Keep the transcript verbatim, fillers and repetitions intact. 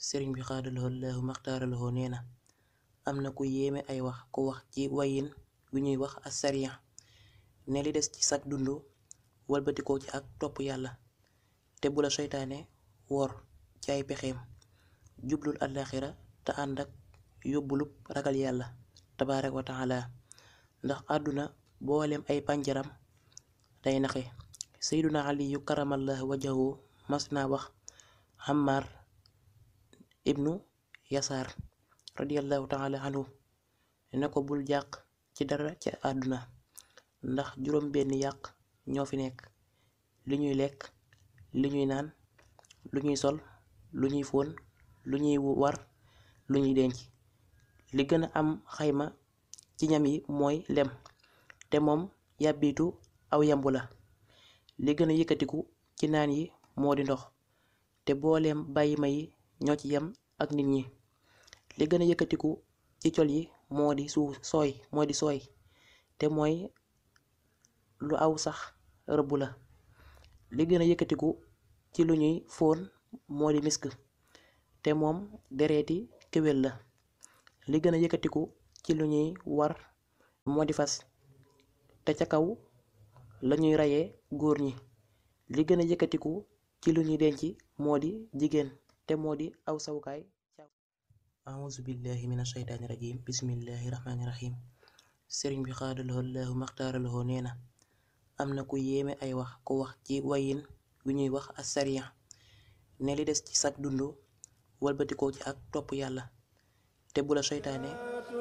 sëriñ bi xaadalahoo laahu maxtaaralahoo nee na am na ku yéeme ay wax ku wax ci wayin wi ñuy wax asariya ne li des ci sag dund walbatikoo ci ak topp yàlla te bu la seytaane wor ci ay pexeem jublul àllaaxira te ànd ak yóbbulub ragal yàlla tabaaraka wa taala ndax àdduna booleem ay pànjaram day naxe. Seyduna aliyu karamallahu wajahu mas naa wax Ammar ibnu Yasaar radiyallahu taala anhu ne ko bul jàq ci dara ci àdduna ndax juróom benn yàq ñoo fi nekk: li ñuy lekk, li ñuy naan, lu ñuy sol, lu ñuy fóon, lu ñuy war, lu ñuy denc. li gën a am xayma ci ñam yi mooy lem te moom yàbbitu aw yambu la. li gën a yëkkatiku ci naan yi moo di ndox te booleem bàyyi ma yi ñoo ci yem ak nit ñi. li gën a yëkkatiku ci col yi moo di suuf sooy moo di sooy te mooy lu aw sax rëbb la. li gën a yëkkatiku ci lu ñuy fóon moo di misk te moom dereeti kéwél la. li gën a yëkkatiku ci lu ñuy war moo di fas te ca kaw lañuy rayee góor ñi. li gën a yëkkatiku ci lu ñuy denc moo di jigéen te moo di aw sawukaay. auzu billahi mina shaytaani rajim bismillahi rahmaani rahim sëriñ bi xaadalahoo laahu maxtaaralahoo nee na am na ku yéeme ay wax ku wax ci wayin wi ñuy wax asariya ne li des ci sag dund walbatikoo ci ak topp yàlla te bu la seytaane